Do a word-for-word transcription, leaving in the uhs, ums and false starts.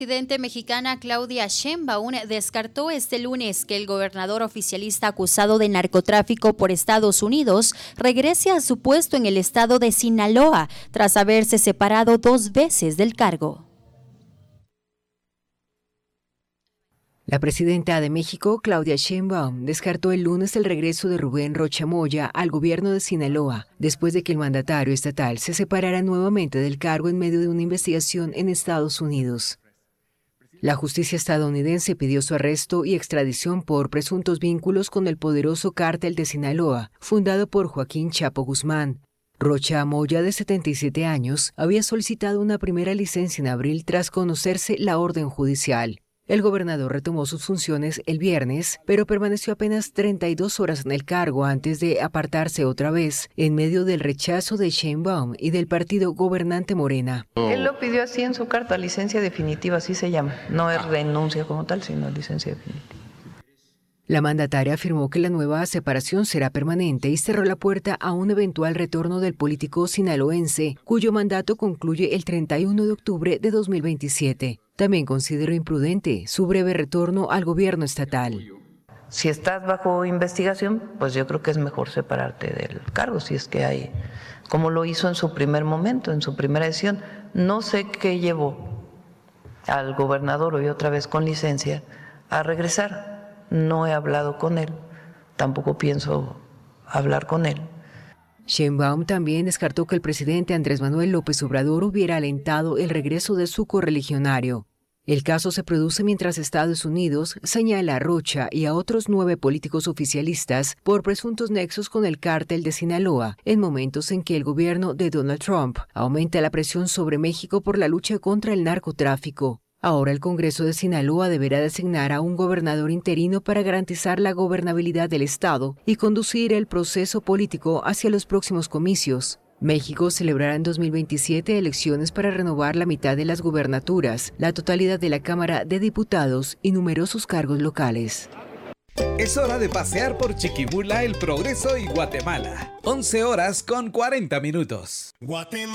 La presidenta mexicana Claudia Sheinbaum descartó este lunes que el gobernador oficialista acusado de narcotráfico por Estados Unidos regrese a su puesto en el estado de Sinaloa tras haberse separado dos veces del cargo. La presidenta de México, Claudia Sheinbaum, descartó el lunes el regreso de Rubén Rocha Moya al gobierno de Sinaloa, después de que el mandatario estatal se separara nuevamente del cargo en medio de una investigación en Estados Unidos. La justicia estadounidense pidió su arresto y extradición por presuntos vínculos con el poderoso cártel de Sinaloa, fundado por Joaquín Chapo Guzmán. Rocha Moya, de setenta y siete años, había solicitado una primera licencia en abril tras conocerse la orden judicial. El gobernador retomó sus funciones el viernes, pero permaneció apenas treinta y dos horas en el cargo antes de apartarse otra vez, en medio del rechazo de Sheinbaum y del partido gobernante Morena. Él lo pidió así en su carta, licencia definitiva, así se llama. No es renuncia como tal, sino licencia definitiva. La mandataria afirmó que la nueva separación será permanente y cerró la puerta a un eventual retorno del político sinaloense, cuyo mandato concluye el treinta y uno de octubre de dos mil veintisiete. También consideró imprudente su breve retorno al gobierno estatal. Si estás bajo investigación, pues yo creo que es mejor separarte del cargo, si es que hay, como lo hizo en su primer momento, en su primera decisión. No sé qué llevó al gobernador, hoy otra vez con licencia, a regresar. No he hablado con él, tampoco pienso hablar con él. Sheinbaum también descartó que el presidente Andrés Manuel López Obrador hubiera alentado el regreso de su correligionario. El caso se produce mientras Estados Unidos señala a Rocha y a otros nueve políticos oficialistas por presuntos nexos con el cártel de Sinaloa, en momentos en que el gobierno de Donald Trump aumenta la presión sobre México por la lucha contra el narcotráfico. Ahora el Congreso de Sinaloa deberá designar a un gobernador interino para garantizar la gobernabilidad del Estado y conducir el proceso político hacia los próximos comicios. México celebrará en dos mil veintisiete elecciones para renovar la mitad de las gubernaturas, la totalidad de la Cámara de Diputados y numerosos cargos locales. Es hora de pasear por Chiquimula, El Progreso y Guatemala. once horas con cuarenta minutos. Guatemala.